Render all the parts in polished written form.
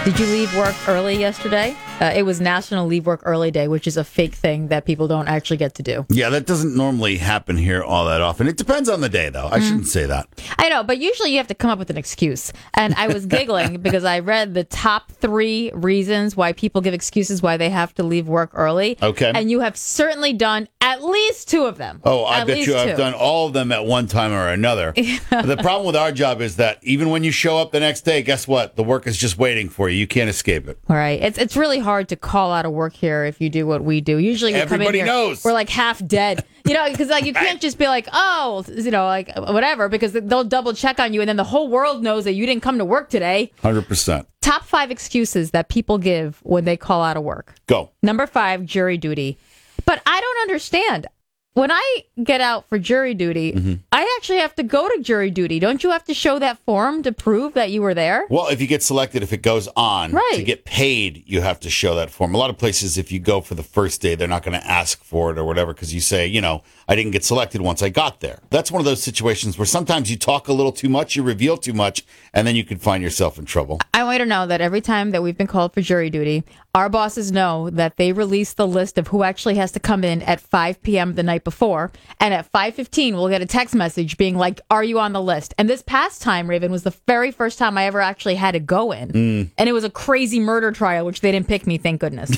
Did you leave work early yesterday? It was National Leave Work Early Day, which is a fake thing that people don't actually get to do. Yeah, that doesn't normally happen here all that often. It depends on the day, though. I shouldn't say that. I know, but usually you have to come up with an excuse. And I was giggling because I read the top 3 reasons why people give excuses why they have to leave work early. Okay. And you have certainly done at least 2 of them. Oh, I At bet least you 2. I've done all of them at one time or another. The problem with our job is that even when you show up the next day, guess what? The work is just waiting for you. You can't escape it. All right. It's really hard to call out of work here if you do what we do. Usually we Everybody come in here, knows. we're like half dead. You know, because like you can't just be like, oh, you know, like whatever, because they'll double check on you and then the whole world knows that you didn't come to work today. 100%. Top 5 excuses that people give when they call out of work. Go. Number 5, jury duty. But I don't understand. When I get out for jury duty, I actually have to go to jury duty. Don't you have to show that form to prove that you were there? Well, if you get selected, if it goes on, to get paid, you have to show that form. A lot of places, if you go for the first day, they're not going to ask for it or whatever because you say, you know, I didn't get selected once I got there. That's one of those situations where sometimes you talk a little too much, you reveal too much, and then you could find yourself in trouble. I want you to know that every time that we've been called for jury duty, our bosses know that they release the list of who actually has to come in at 5 p.m. the night before. And at 5:15, we'll get a text message being like, are you on the list? And this past time, Raven, was the very first time I ever actually had to go in. And it was a crazy murder trial, which they didn't pick me, thank goodness.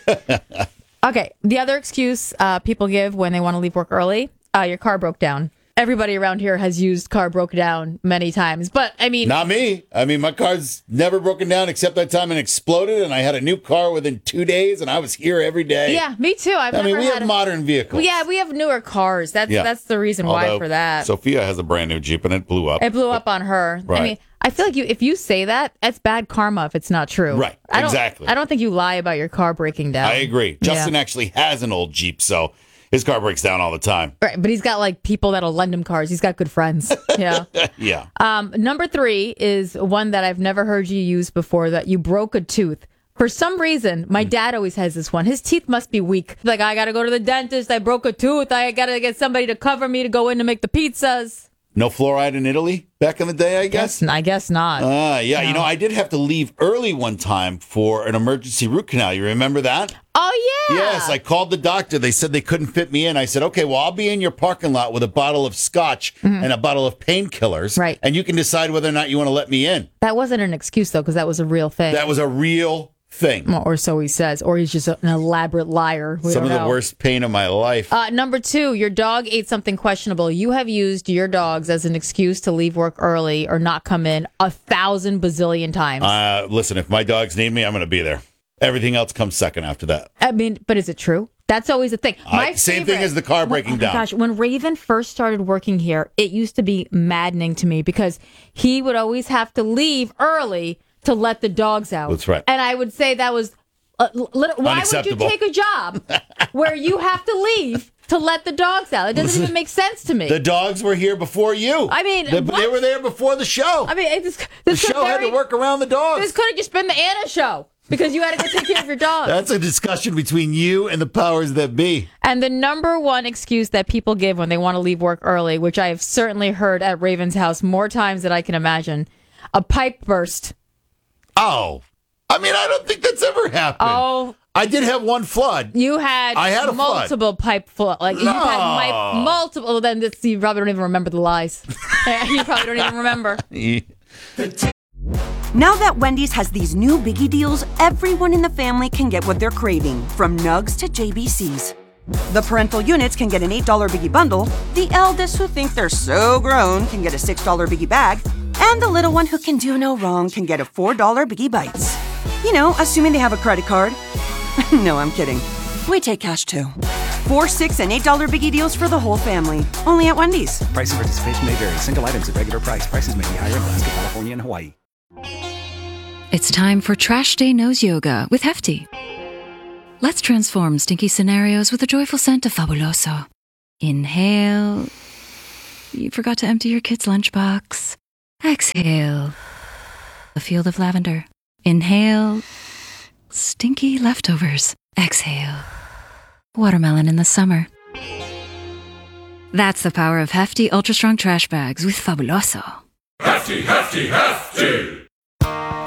Okay, the other excuse people give when they want to leave work early, your car broke down. Everybody around here has used car broke down many times, but I mean... Not me. I mean, my car's never broken down except that time it exploded, and I had a new car within 2 days, and I was here every day. Yeah, me too. We have modern vehicles. Yeah, we have newer cars. That's the reason why for that. Sophia has a brand new Jeep, and it blew up. It blew up on her. Right. I mean, I feel like if you say that, that's bad karma if it's not true. Right, exactly. I don't think you lie about your car breaking down. I agree. Justin actually has an old Jeep, so his car breaks down all the time. Right, but he's got like people that'll lend him cars. He's got good friends. Yeah. Yeah. Number 3 is one that I've never heard you use before, that you broke a tooth. For some reason, my dad always has this one. His teeth must be weak. Like, I got to go to the dentist. I broke a tooth. I got to get somebody to cover me to go in to make the pizzas. No fluoride in Italy back in the day, I guess? I guess not. Yeah. No. You know, I did have to leave early one time for an emergency root canal. You remember that? Oh, yeah. Yes, I called the doctor. They said they couldn't fit me in. I said, okay, well, I'll be in your parking lot with a bottle of scotch and a bottle of painkillers. Right. And you can decide whether or not you want to let me in. That wasn't an excuse, though, because that was a real thing. That was a real thing. Or so he says. Or he's just an elaborate liar. Some of the worst pain of my life. Number 2, your dog ate something questionable. You have used your dogs as an excuse to leave work early or not come in 1,000 bazillion times. Listen, if my dogs need me, I'm going to be there. Everything else comes second after that. I mean, but is it true? That's always the thing. Same thing as the car breaking down. Gosh, when Raven first started working here, it used to be maddening to me because he would always have to leave early to let the dogs out. That's right. And I would say that was why would you take a job where you have to leave to let the dogs out? It doesn't even make sense to me. The dogs were here before you. I mean, they were there before the show. I mean, the show had to work around the dogs. This could have just been the Anna show. Because you had to go take care of your dog. That's a discussion between you and the powers that be. And the number one excuse that people give when they want to leave work early, which I have certainly heard at Raven's house more times than I can imagine, a pipe burst. Oh. I mean, I don't think that's ever happened. Oh. I did have one flood. I had a multiple pipe flood. Like, you've had multiple. Then you probably don't even remember the lies. You probably don't even remember. Now that Wendy's has these new Biggie deals, everyone in the family can get what they're craving, from Nugs to JBCs. The parental units can get an $8 Biggie bundle, the eldest who think they're so grown can get a $6 Biggie bag, and the little one who can do no wrong can get a $4 Biggie Bites. You know, assuming they have a credit card. No, I'm kidding. We take cash too. 4, 6, and $8 Biggie deals for the whole family. Only at Wendy's. Price and participation may vary. Single items at regular price. Prices may be higher in Alaska, California, and Hawaii. It's time for Trash Day Nose Yoga with Hefty. Let's transform stinky scenarios with a joyful scent of Fabuloso. Inhale. You forgot to empty your kid's lunchbox. Exhale. A field of lavender. Inhale. Stinky leftovers. Exhale. Watermelon in the summer. That's the power of Hefty Ultra Strong Trash Bags with Fabuloso. Hefty, hefty, hefty!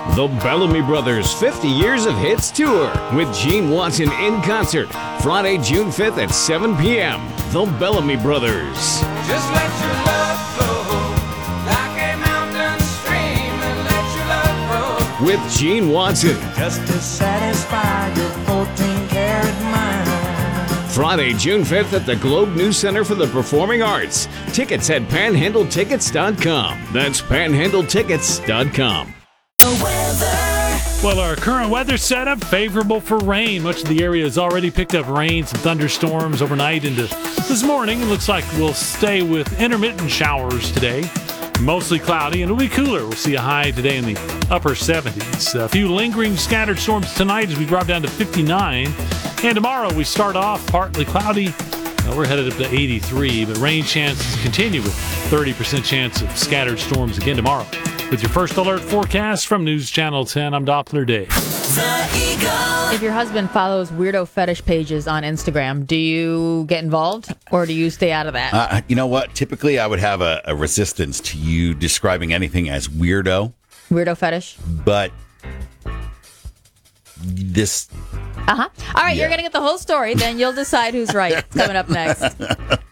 The Bellamy Brothers 50 Years of Hits Tour with Gene Watson in concert Friday, June 5th at 7 p.m. The Bellamy Brothers. Just let your love flow like a mountain stream and let your love grow. With Gene Watson. Just to satisfy your 14-karat mind. Friday, June 5th at the Globe News Center for the Performing Arts. Tickets at panhandletickets.com. That's panhandletickets.com. Well, our current weather setup favorable for rain. Much of the area has already picked up rain, some thunderstorms overnight into this morning. It looks like we'll stay with intermittent showers today. Mostly cloudy, and it'll be cooler. We'll see a high today in the upper 70s. A few lingering scattered storms tonight as we drop down to 59. And tomorrow we start off partly cloudy. We're headed up to 83, but rain chances continue with 30% chance of scattered storms again tomorrow. With your first alert forecast from News Channel 10, I'm Doppler Dave. If your husband follows weirdo fetish pages on Instagram, do you get involved or do you stay out of that? You know what? Typically, I would have a resistance to you describing anything as weirdo. Weirdo fetish? But this... All right, you're going to get the whole story. Then you'll decide who's right. Coming up next.